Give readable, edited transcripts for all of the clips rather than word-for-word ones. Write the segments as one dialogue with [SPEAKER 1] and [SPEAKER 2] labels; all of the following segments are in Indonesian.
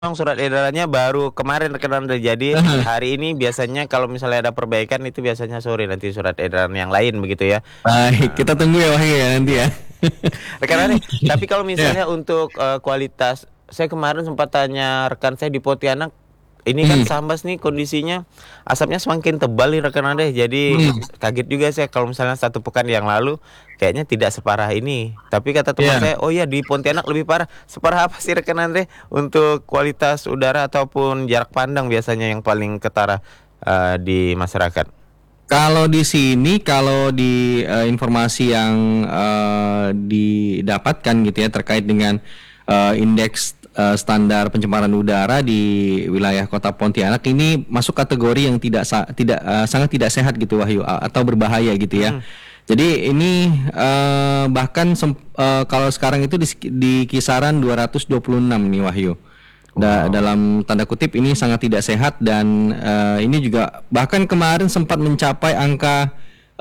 [SPEAKER 1] memang surat edarannya baru kemarin rekan Andre. Jadi hari ini biasanya kalau misalnya ada perbaikan itu biasanya sore nanti surat edaran yang lain begitu ya.
[SPEAKER 2] Baik, kita
[SPEAKER 1] Nah,
[SPEAKER 2] tunggu ya Wahyu ya nanti ya.
[SPEAKER 1] ya. Rekan Andre, tapi kalau
[SPEAKER 2] Ya.
[SPEAKER 1] misalnya untuk kualitas, saya kemarin sempat tanya rekan saya di Pontianak, ini kan
[SPEAKER 2] Hmm.
[SPEAKER 1] Sambas nih kondisinya asapnya semakin tebal nih rekan Andre. Jadi
[SPEAKER 2] Hmm.
[SPEAKER 1] kaget juga saya kalau misalnya 1 pekan yang lalu kayaknya tidak separah ini. Tapi kata teman
[SPEAKER 2] Ya.
[SPEAKER 1] saya, oh iya di Pontianak lebih parah. Separah apa sih rekan Andre untuk kualitas udara ataupun jarak pandang biasanya yang paling ketara di masyarakat?
[SPEAKER 2] Kalau di sini, kalau di informasi yang didapatkan gitu ya terkait dengan indeks standar pencemaran udara di wilayah Kota Pontianak ini masuk kategori yang sangat tidak sehat gitu Wahyu, atau berbahaya gitu ya.
[SPEAKER 1] Hmm.
[SPEAKER 2] Jadi ini bahkan kalau sekarang itu di kisaran 226 nih Wahyu.
[SPEAKER 1] Wow.
[SPEAKER 2] Dalam tanda kutip ini sangat tidak sehat dan ini juga bahkan kemarin sempat mencapai angka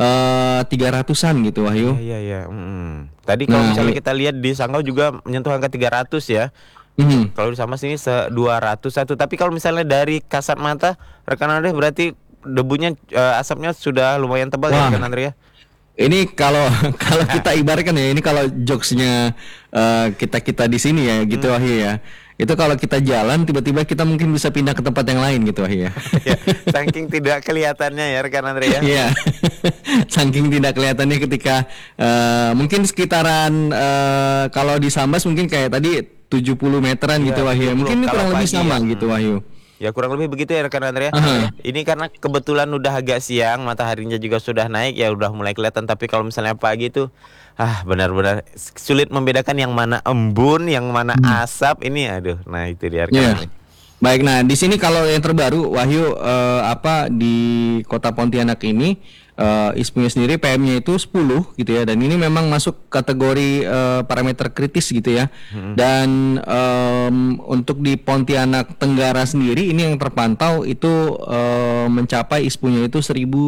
[SPEAKER 2] 300-an gitu
[SPEAKER 1] Iya
[SPEAKER 2] Wahyu.
[SPEAKER 1] iya iya. Tadi kalau
[SPEAKER 2] Nah,
[SPEAKER 1] misalnya kita lihat di Sanggau juga menyentuh angka 300 ya.
[SPEAKER 2] mhm.
[SPEAKER 1] Kalau di Sambas ini 201. Tapi kalau misalnya dari kasat mata rekan Andre berarti debunya asapnya sudah lumayan tebal ya rekan
[SPEAKER 2] Wah,
[SPEAKER 1] Andre ya.
[SPEAKER 2] ini kalau kalau kita ibaratkan ya ini kalau jokesnya kita di sini ya gitu
[SPEAKER 1] Hmm.
[SPEAKER 2] Wahyu ya. Itu kalau kita jalan tiba-tiba kita mungkin bisa pindah ke tempat yang lain gitu Wahyu ya.
[SPEAKER 1] Ya, saking tidak kelihatannya ya rekan Andre ya.
[SPEAKER 2] Iya, saking tidak kelihatannya ketika mungkin sekitaran kalau di Sambas mungkin kayak tadi 70 meteran
[SPEAKER 1] Iya,
[SPEAKER 2] gitu Wahyu.
[SPEAKER 1] 70
[SPEAKER 2] Mungkin ini
[SPEAKER 1] kalau
[SPEAKER 2] kurang lebih
[SPEAKER 1] pagi ya.
[SPEAKER 2] sama gitu Wahyu.
[SPEAKER 1] Ya kurang lebih begitu ya rekan Andre ya.
[SPEAKER 2] Aha.
[SPEAKER 1] Ini karena kebetulan udah agak siang, mataharinya juga sudah naik ya udah mulai kelihatan. Tapi kalau misalnya pagi itu benar-benar sulit membedakan yang mana embun, yang mana
[SPEAKER 2] Hmm.
[SPEAKER 1] asap ini aduh. Nah, itu dia rekan
[SPEAKER 2] Iya.
[SPEAKER 1] Andre.
[SPEAKER 2] Baik, nah di sini kalau yang terbaru Wahyu apa di Kota Pontianak ini ISPU sendiri PM-nya itu 10 gitu ya dan ini memang masuk kategori parameter kritis gitu ya.
[SPEAKER 1] Mm-mm.
[SPEAKER 2] Dan untuk di Pontianak Tenggara sendiri ini yang terpantau itu mencapai ISPU-nya itu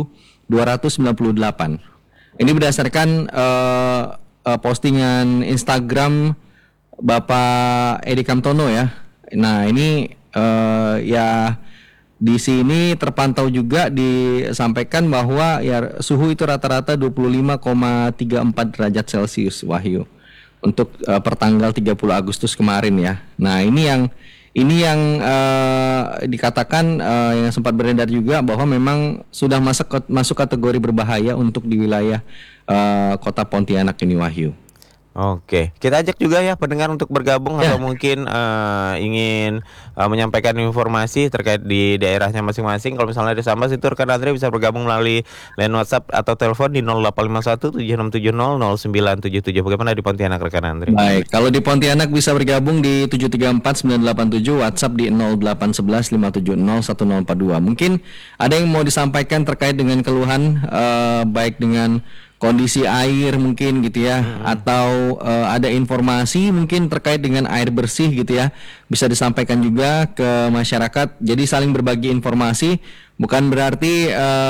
[SPEAKER 2] 1298. Ini berdasarkan postingan Instagram Bapak Edi Kamtono ya. Nah, ini ya di sini terpantau juga disampaikan bahwa ya suhu itu rata-rata 25,34 derajat Celcius Wahyu untuk pertanggal 30 Agustus kemarin ya. Nah, ini yang dikatakan yang sempat beredar juga bahwa memang sudah masuk kategori berbahaya untuk di wilayah Kota Pontianak ini Wahyu.
[SPEAKER 1] Oke, kita ajak juga ya pendengar untuk bergabung atau
[SPEAKER 2] Ya.
[SPEAKER 1] mungkin ingin menyampaikan informasi terkait di daerahnya masing-masing. Kalau misalnya di Sambas itu rekan Andre bisa bergabung melalui line WhatsApp atau telepon di 0851 7670 0977. Bagaimana di Pontianak rekan Andre?
[SPEAKER 2] Baik, kalau di Pontianak bisa bergabung di 734-987, WhatsApp di 0811-570-1042. Mungkin ada yang mau disampaikan terkait dengan keluhan baik dengan kondisi air mungkin gitu ya, atau ada informasi mungkin terkait dengan air bersih gitu ya, bisa disampaikan juga ke masyarakat. Jadi saling berbagi informasi, bukan berarti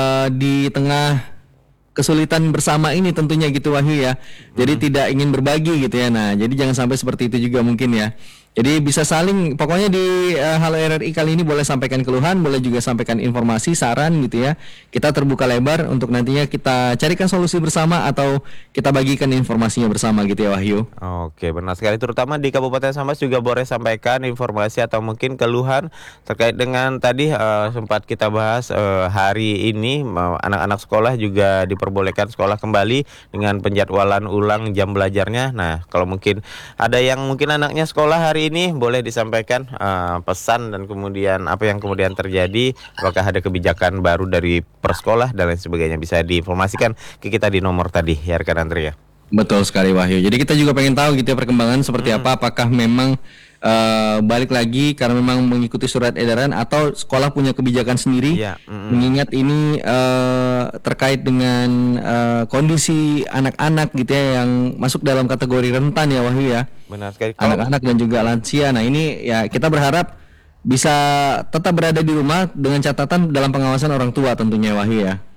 [SPEAKER 2] di tengah kesulitan bersama ini tentunya gitu Wahyu ya. Jadi tidak ingin berbagi gitu ya. Nah, jadi jangan sampai seperti itu juga mungkin ya. Jadi bisa saling pokoknya di Halo RRI kali ini boleh sampaikan keluhan, boleh juga sampaikan informasi, saran gitu ya. Kita terbuka lebar untuk nantinya kita carikan solusi bersama atau kita bagikan informasinya bersama gitu ya Wahyu.
[SPEAKER 1] Oke, benar sekali. Terutama di Kabupaten Sambas juga boleh sampaikan informasi atau mungkin keluhan terkait dengan tadi sempat kita bahas hari ini anak-anak sekolah juga diperbolehkan sekolah kembali dengan penjadwalan ulang jam belajarnya. Nah, kalau mungkin ada yang mungkin anaknya sekolah hari ini boleh disampaikan pesan dan kemudian apa yang kemudian terjadi, apakah ada kebijakan baru dari persekolah dan lain sebagainya bisa diinformasikan ke kita di nomor tadi ya rekan Andre ya.
[SPEAKER 2] Betul sekali Wahyu. Jadi kita juga pengen tahu gitu ya perkembangan seperti apa. Apakah memang balik lagi karena memang mengikuti surat edaran atau sekolah punya kebijakan sendiri.
[SPEAKER 1] Iya,
[SPEAKER 2] Mengingat ini terkait dengan kondisi anak-anak gitu ya yang masuk dalam kategori rentan ya Wahyu ya.
[SPEAKER 1] benar sekali. Kalau
[SPEAKER 2] Anak-anak dan juga lansia. Nah ini ya kita berharap bisa tetap berada di rumah dengan catatan dalam pengawasan orang tua tentunya Wahyu ya.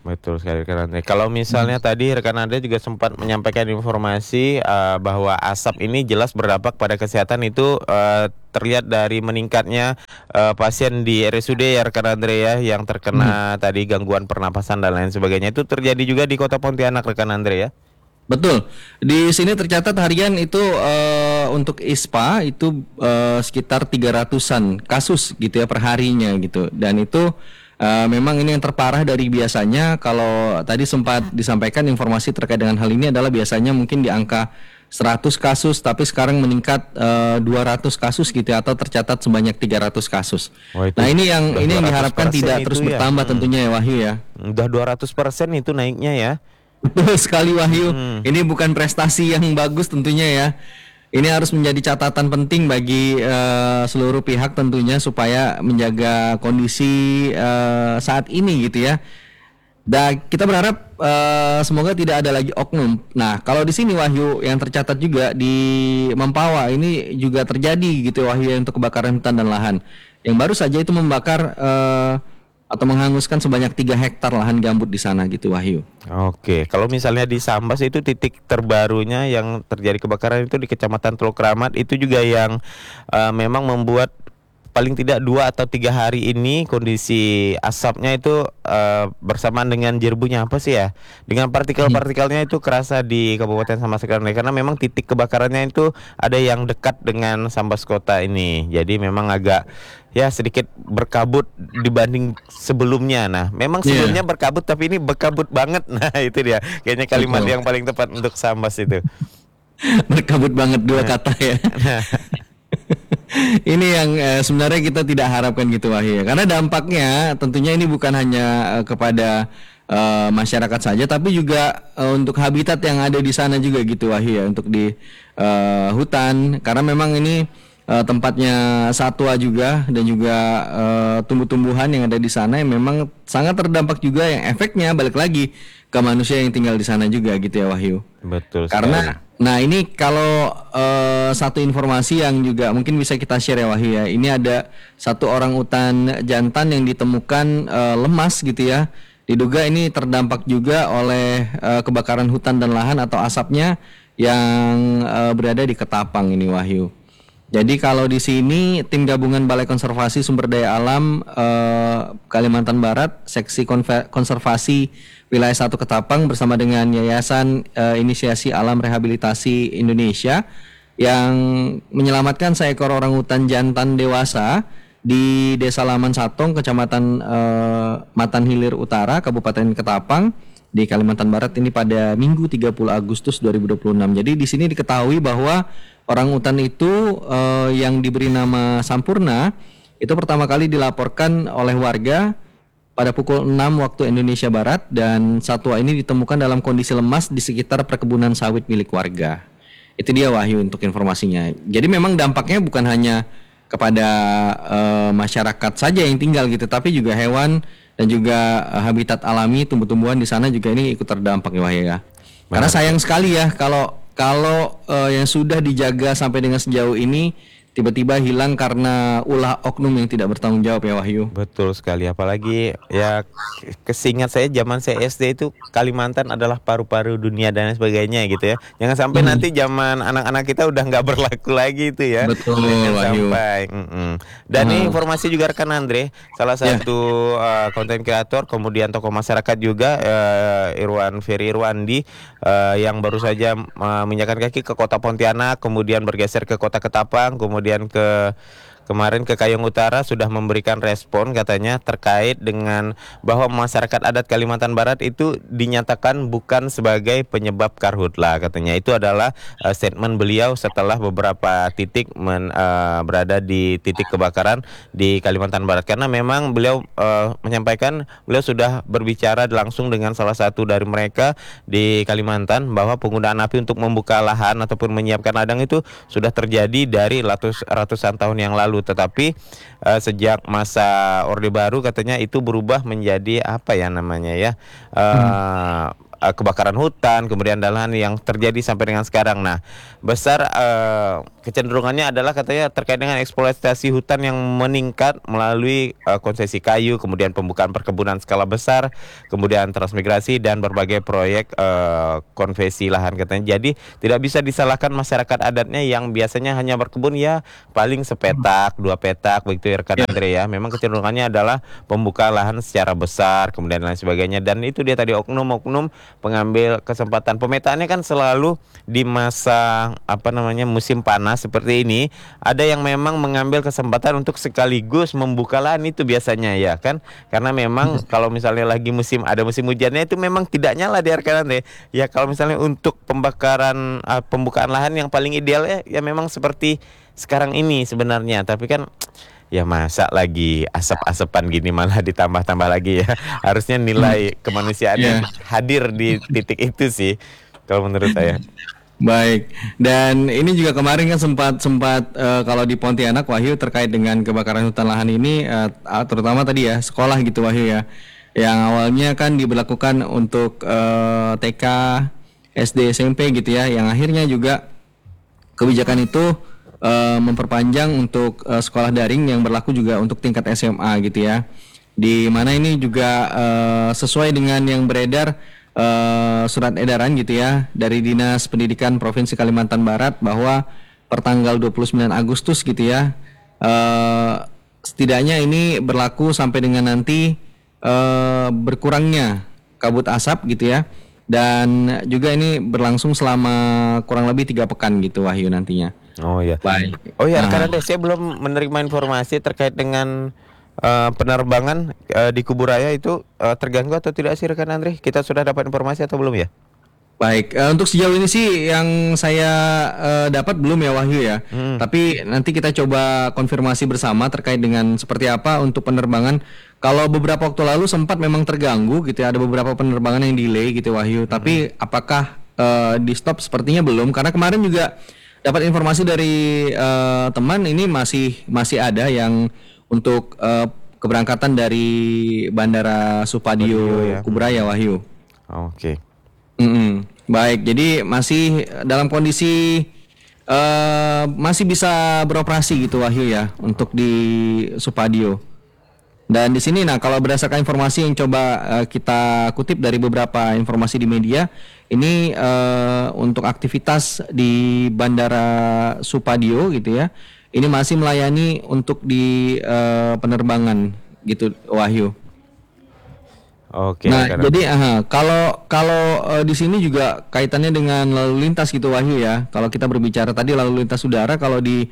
[SPEAKER 1] Betul sekali rekan Andre. Kalau misalnya tadi rekan Andre juga sempat menyampaikan informasi bahwa asap ini jelas berdampak pada kesehatan itu terlihat dari meningkatnya pasien di RSUD ya rekan Andre ya yang terkena tadi gangguan pernapasan dan lain sebagainya. Itu terjadi juga di Kota Pontianak rekan Andre ya.
[SPEAKER 2] Betul. Di sini tercatat harian itu untuk ISPA itu sekitar 300-an kasus gitu ya per harinya gitu. Dan itu memang ini yang terparah dari biasanya. Kalau tadi sempat disampaikan informasi terkait dengan hal ini adalah biasanya mungkin di angka 100 kasus, tapi sekarang meningkat 200 kasus gitu ya, atau tercatat sebanyak 300 kasus.
[SPEAKER 1] Wah, itu
[SPEAKER 2] Nah, ini yang
[SPEAKER 1] udah
[SPEAKER 2] diharapkan
[SPEAKER 1] 200%
[SPEAKER 2] tidak terus
[SPEAKER 1] itu ya.
[SPEAKER 2] bertambah tentunya ya Wahyu ya.
[SPEAKER 1] Udah 200% itu naiknya ya.
[SPEAKER 2] Betul sekali Wahyu. Ini bukan prestasi yang bagus tentunya ya. Ini harus menjadi catatan penting bagi seluruh pihak tentunya supaya menjaga kondisi saat ini gitu ya. Dan kita berharap semoga tidak ada lagi oknum. Nah, kalau di sini Wahyu yang tercatat juga di Mempawah ini juga terjadi gitu Wahyu ya, untuk kebakaran hutan dan lahan. Yang baru saja itu membakar atau menghanguskan sebanyak 3 hektar lahan gambut di sana gitu Wahyu.
[SPEAKER 1] Oke, kalau misalnya di Sambas itu titik terbarunya yang terjadi kebakaran itu di Kecamatan Teluk Kramat itu juga yang memang membuat paling tidak 2 atau 3 hari ini kondisi asapnya itu bersamaan dengan jerbunya apa sih ya? Dengan partikel-partikelnya itu kerasa di Kabupaten Sambas sekarang karena memang titik kebakarannya itu ada yang dekat dengan Sambas kota ini. Jadi memang agak ya sedikit berkabut dibanding sebelumnya. Nah, memang sebelumnya berkabut tapi ini berkabut banget. Nah, itu dia. Kayaknya kalimat yang paling tepat untuk Sambas itu.
[SPEAKER 2] Berkabut banget 2 kata ya. Ini yang sebenarnya kita tidak harapkan gitu Wahyu ya. Karena dampaknya tentunya ini bukan hanya kepada masyarakat saja, tapi juga untuk habitat yang ada di sana juga gitu Wahyu ya, untuk di hutan. Karena memang ini tempatnya satwa juga dan juga tumbuh-tumbuhan yang ada di sana yang memang sangat terdampak juga, yang efeknya balik lagi ke manusia yang tinggal di sana juga gitu ya Wahyu.
[SPEAKER 1] Betul sekali.
[SPEAKER 2] Karena nah ini kalau satu informasi yang juga mungkin bisa kita share ya Wahyu ya. Ini ada satu orang utan jantan yang ditemukan lemas gitu ya. Diduga ini terdampak juga oleh kebakaran hutan dan lahan atau asapnya yang berada di Ketapang ini Wahyu. Jadi kalau di sini tim gabungan Balai Konservasi Sumber Daya Alam Kalimantan Barat, Seksi Konservasi Wilayah 1 Ketapang bersama dengan Yayasan Inisiasi Alam Rehabilitasi Indonesia yang menyelamatkan seekor orangutan jantan dewasa di Desa Laman Satong, Kecamatan Matan Hilir Utara, Kabupaten Ketapang di Kalimantan Barat ini pada Minggu 30 Agustus 2026. Jadi di sini diketahui bahwa orangutan itu yang diberi nama Sampurna itu pertama kali dilaporkan oleh warga pada pukul 6 waktu Indonesia Barat, dan satwa ini ditemukan dalam kondisi lemas di sekitar perkebunan sawit milik warga. Itu dia Wahyu untuk informasinya. Jadi memang dampaknya bukan hanya kepada masyarakat saja yang tinggal gitu, tapi juga hewan dan juga habitat alami tumbuh-tumbuhan di sana juga ini ikut terdampak ya Wahyu ya. Karena sayang sekali ya kalau yang sudah dijaga sampai dengan sejauh ini tiba-tiba hilang karena ulah oknum yang tidak bertanggung jawab ya Wahyu.
[SPEAKER 1] Betul sekali, apalagi ya kesingat saya zaman saya SD itu Kalimantan adalah paru-paru dunia dan sebagainya gitu ya. Jangan sampai nanti zaman anak-anak kita udah nggak berlaku lagi itu ya.
[SPEAKER 2] Betul
[SPEAKER 1] Jangan
[SPEAKER 2] Wahyu.
[SPEAKER 1] sampai. Dan ini informasi juga rekan Andre, salah satu konten kreator kemudian tokoh masyarakat juga Irwan Ferry Irwandi yang baru saja menginjakan kaki ke Kota Pontianak, kemudian bergeser ke Kota Ketapang, kemudian kemarin ke Kayong Utara sudah memberikan respon katanya terkait dengan bahwa masyarakat adat Kalimantan Barat itu dinyatakan bukan sebagai penyebab karhutla katanya. Itu adalah statement beliau setelah beberapa titik berada di titik kebakaran di Kalimantan Barat, karena memang beliau menyampaikan beliau sudah berbicara langsung dengan salah satu dari mereka di Kalimantan bahwa penggunaan api untuk membuka lahan ataupun menyiapkan ladang itu sudah terjadi dari ratusan tahun yang lalu. Tetapi sejak masa Orde Baru katanya itu berubah menjadi apa ya namanya ya kebakaran hutan, kemudian lahan yang terjadi sampai dengan sekarang. Nah, besar kecenderungannya adalah katanya terkait dengan eksploitasi hutan yang meningkat melalui konsesi kayu, kemudian pembukaan perkebunan skala besar, kemudian transmigrasi dan berbagai proyek konversi lahan katanya. Jadi tidak bisa disalahkan masyarakat adatnya yang biasanya hanya berkebun ya paling sepetak, 2 petak begitu ya rekan Andre ya. Memang kecenderungannya adalah pembukaan lahan secara besar, kemudian lain sebagainya. Dan itu dia tadi oknum-oknum pengambil kesempatan. Pemetaannya kan selalu di masa musim panas seperti ini, ada yang memang mengambil kesempatan untuk sekaligus membuka lahan itu biasanya ya kan, karena memang kalau misalnya lagi ada musim hujannya itu memang tidak nyala di rekan Andre ya. Kalau misalnya untuk pembukaan lahan yang paling ideal ya memang seperti sekarang ini sebenarnya, tapi kan ya masa lagi asap-asapan gini malah ditambah-tambah lagi ya. Harusnya nilai kemanusiaan hadir di titik itu sih kalau menurut saya.
[SPEAKER 2] Baik. Dan ini juga kemarin kan sempat kalau di Pontianak Wahyu terkait dengan kebakaran hutan lahan ini terutama tadi ya sekolah gitu Wahyu ya. Yang awalnya kan diberlakukan untuk TK, SD, SMP gitu ya. Yang akhirnya juga kebijakan itu memperpanjang untuk sekolah daring yang berlaku juga untuk tingkat SMA gitu ya. Di mana ini juga sesuai dengan yang beredar surat edaran gitu ya dari Dinas Pendidikan Provinsi Kalimantan Barat bahwa pertanggal 29 Agustus gitu ya setidaknya ini berlaku sampai dengan nanti berkurangnya kabut asap gitu ya. Dan juga ini berlangsung selama kurang lebih 3 pekan gitu Wahyu nantinya.
[SPEAKER 1] Oh ya.
[SPEAKER 2] Baik.
[SPEAKER 1] Oh ya, karena saya belum menerima informasi terkait dengan penerbangan di Kuburaya itu terganggu atau tidak sih rekan Andre? Kita sudah dapat informasi atau belum ya?
[SPEAKER 2] Baik, untuk sejauh ini sih yang saya dapat belum ya Wahyu ya. Tapi nanti kita coba konfirmasi bersama terkait dengan seperti apa untuk penerbangan. Kalau beberapa waktu lalu sempat memang terganggu gitu ya, ada beberapa penerbangan yang delay gitu Wahyu. Tapi apakah di stop? Sepertinya belum, karena kemarin juga dapat informasi dari teman ini masih ada yang untuk keberangkatan dari Bandara Supadio
[SPEAKER 1] ya.
[SPEAKER 2] Kuburaya Wahyu.
[SPEAKER 1] Oke.
[SPEAKER 2] Baik, jadi masih dalam kondisi masih bisa beroperasi gitu Wahyu ya untuk di Supadio. Dan di sini nah kalau berdasarkan informasi yang coba kita kutip dari beberapa informasi di media, ini untuk aktivitas di Bandara Supadio gitu ya. Ini masih melayani untuk di penerbangan gitu Wahyu.
[SPEAKER 1] Oke.
[SPEAKER 2] Nah, jadi kalau di sini juga kaitannya dengan lalu lintas gitu Wahyu ya. Kalau kita berbicara tadi lalu lintas udara, kalau di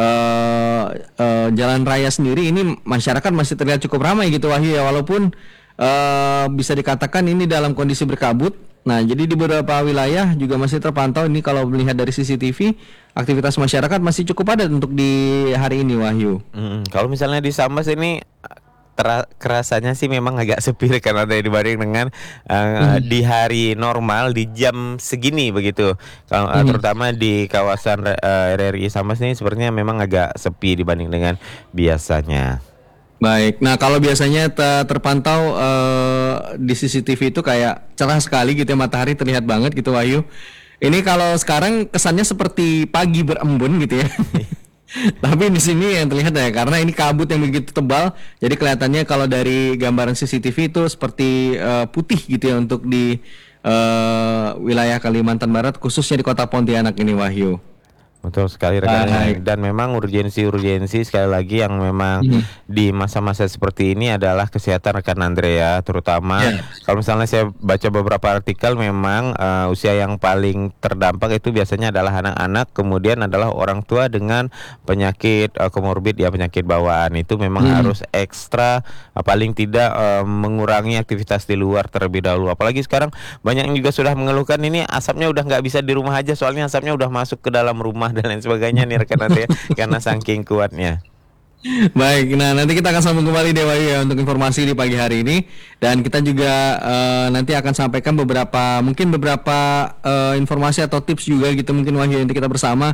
[SPEAKER 2] jalan raya sendiri ini masyarakat masih terlihat cukup ramai gitu Wahyu ya, walaupun bisa dikatakan ini dalam kondisi berkabut. Nah, jadi di beberapa wilayah juga masih terpantau ini kalau melihat dari CCTV aktivitas masyarakat masih cukup padat untuk di hari ini Wahyu.
[SPEAKER 1] Kalau misalnya di Sambas ini kerasanya sih memang agak sepi karena ada dibanding dengan di hari normal di jam segini begitu. Kalau terutama di kawasan RRI Sambas ini sepertinya memang agak sepi dibanding dengan biasanya.
[SPEAKER 2] Baik, nah kalau biasanya terpantau di CCTV itu kayak cerah sekali gitu ya, matahari terlihat banget gitu Wahyu. Ini kalau sekarang kesannya seperti pagi berembun gitu ya. Tapi di sini yang terlihat ya karena ini kabut yang begitu tebal, jadi kelihatannya kalau dari gambaran CCTV itu seperti putih gitu ya untuk di wilayah Kalimantan Barat, khususnya di kota Pontianak ini Wahyu.
[SPEAKER 1] Betul sekali rekan. Dan memang urgensi sekali lagi yang memang di masa-masa seperti ini adalah kesehatan rekan Andrea, terutama kalau misalnya saya baca beberapa artikel memang usia yang paling terdampak itu biasanya adalah anak-anak, kemudian adalah orang tua dengan penyakit komorbid ya, penyakit bawaan. Itu memang harus ekstra paling tidak mengurangi aktivitas di luar terlebih dahulu. Apalagi sekarang banyak yang juga sudah mengeluhkan ini asapnya udah nggak bisa di rumah aja, soalnya asapnya udah masuk ke dalam rumah dan lain sebagainya nih rekan Andrea karena saking kuatnya.
[SPEAKER 2] Baik, nah nanti kita akan sambung kembali deh Wahyu ya untuk informasi di pagi hari ini, dan kita juga nanti akan sampaikan beberapa informasi atau tips juga gitu mungkin Wahyu nanti kita bersama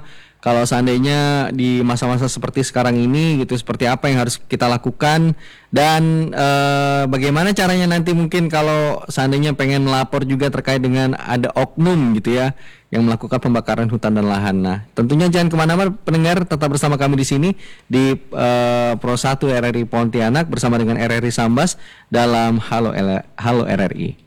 [SPEAKER 2] kalau seandainya di masa-masa seperti sekarang ini gitu, seperti apa yang harus kita lakukan, dan bagaimana caranya nanti mungkin kalau seandainya pengen melapor juga terkait dengan ada oknum gitu ya yang melakukan pembakaran hutan dan lahan. Nah, tentunya jangan kemana-mana pendengar, tetap bersama kami di sini di Pro 1 RRI Pontianak bersama dengan RRI Sambas dalam Halo RRI.